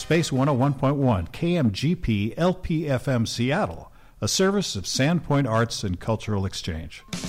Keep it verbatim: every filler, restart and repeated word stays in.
Space one oh one point one, K M G P L P F M Seattle, a service of Sandpoint Arts and Cultural Exchange.